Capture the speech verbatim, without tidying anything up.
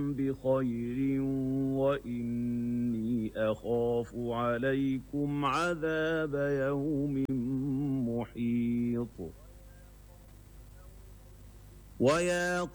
بخير وإني أخاف عليكم عذاب يوم محيط. ويا